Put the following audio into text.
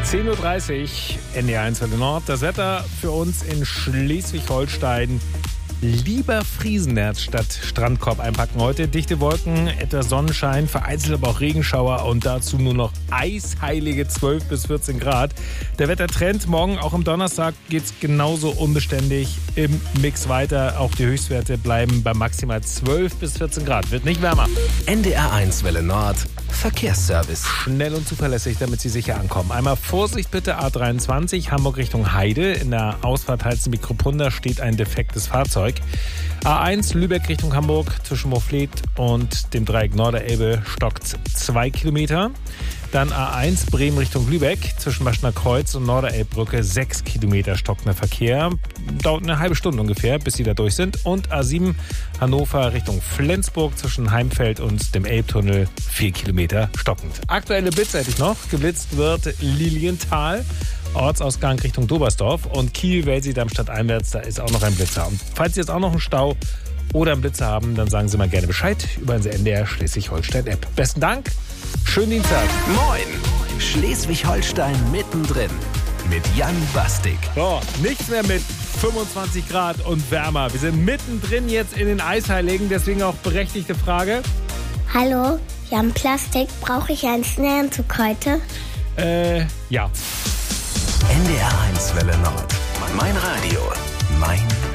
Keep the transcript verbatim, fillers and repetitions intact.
zehn Uhr dreißig, N D R eins Welle Nord. Das Wetter für uns in Schleswig-Holstein. Lieber Friesennerz statt Strandkorb einpacken heute. Dichte Wolken, etwas Sonnenschein, vereinzelt aber auch Regenschauer und dazu nur noch eisheilige zwölf bis vierzehn Grad. Der Wettertrend morgen, auch am Donnerstag, geht es genauso unbeständig im Mix weiter. Auch die Höchstwerte bleiben bei maximal zwölf bis vierzehn Grad. Wird nicht wärmer. N D R eins Welle Nord. Verkehrsservice. Schnell und zuverlässig, damit Sie sicher ankommen. Einmal Vorsicht bitte, A dreiundzwanzig, Hamburg Richtung Heide. In der Ausfahrt Heizenbeek-Kruppunda steht ein defektes Fahrzeug. A eins Lübeck Richtung Hamburg zwischen Moorfleet und dem Dreieck Norderelbe stockt zwei Kilometer. Dann A eins Bremen Richtung Lübeck zwischen Maschner Kreuz und Norderelbbrücke sechs Kilometer stockender Verkehr. Dauert eine halbe Stunde ungefähr, bis Sie da durch sind. Und A sieben Hannover Richtung Flensburg zwischen Heimfeld und dem Elbtunnel vier Kilometer stockend. Aktuelle Blitz hätte ich noch. Geblitzt wird Lilienthal, Ortsausgang Richtung Dobersdorf und Kiel, Welsee, Darmstadt einwärts, da ist auch noch ein Blitzer. Und falls Sie jetzt auch noch einen Stau oder einen Blitzer haben, dann sagen Sie mal gerne Bescheid über unsere N D R Schleswig-Holstein-App. Besten Dank, schönen Dienstag. Moin, Schleswig-Holstein mittendrin mit Jan Bastik. So, nichts mehr mit fünfundzwanzig Grad und wärmer. Wir sind mittendrin jetzt in den Eisheiligen, deswegen auch berechtigte Frage. Hallo, Jan Plastik, brauche ich einen Schnellanzug heute? Äh, ja. N D R eins Welle Nord. Mein Radio, mein